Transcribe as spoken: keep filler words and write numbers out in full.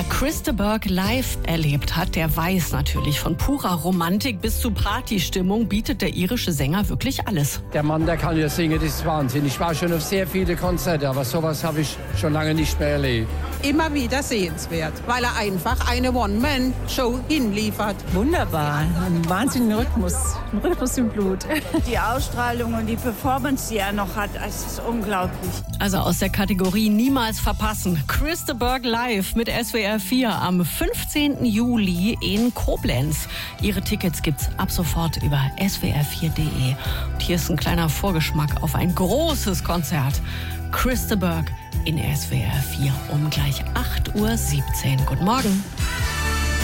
Wer Chris de Burgh live erlebt hat, der weiß natürlich, von purer Romantik bis zu Partystimmung bietet der irische Sänger wirklich alles. Der Mann, der kann ja singen, das ist Wahnsinn. Ich war schon auf sehr viele Konzerte, aber sowas habe ich schon lange nicht mehr erlebt. Immer wieder sehenswert, weil er einfach eine One-Man-Show hinliefert. Wunderbar, ein wahnsinniger Rhythmus, ein Rhythmus im Blut. Die Ausstrahlung und die Performance, die er noch hat, es ist unglaublich. Also aus der Kategorie niemals verpassen. Chris de Burgh live mit S W R vier am fünfzehnten Juli in Koblenz. Ihre Tickets gibt's ab sofort über S W R vier punkt de. Und hier ist ein kleiner Vorgeschmack auf ein großes Konzert. Chris de Burgh in S W R vier um gleich acht Uhr siebzehn. Guten Morgen.